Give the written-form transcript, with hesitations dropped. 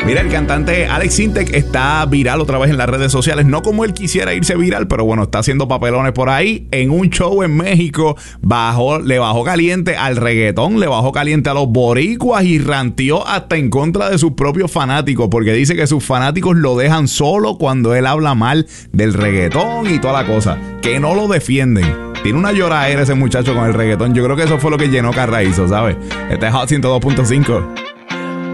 Mira, el cantante Alex Sintek está viral otra vez en las redes sociales. No como él quisiera irse viral, pero bueno, está haciendo papelones por ahí. En un show en México le bajó caliente al reggaetón, le bajó caliente a los boricuas y ranteó hasta en contra de sus propios fanáticos, porque dice que sus fanáticos lo dejan solo cuando él habla mal del reggaetón y toda la cosa, que no lo defienden. Tiene una lloradera ese muchacho con el reggaetón. Yo creo que eso fue lo que llenó Carraízo, ¿sabes? Este es Hot 102.5.